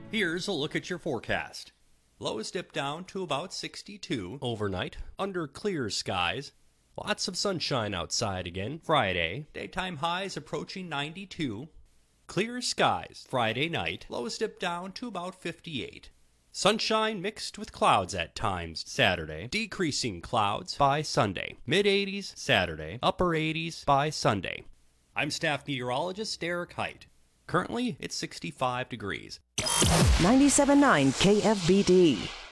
Here's a look at your forecast. Lows dip down to about 62 overnight, under clear skies. Lots of sunshine outside again Friday. Daytime highs approaching 92. Clear skies Friday night. Lows dip down to about 58. Sunshine mixed with clouds at times Saturday. Decreasing clouds by Sunday. Mid-80s Saturday. Upper 80s by Sunday. I'm staff meteorologist Derek Height. Currently, it's 65 degrees. 97.9 KFBD.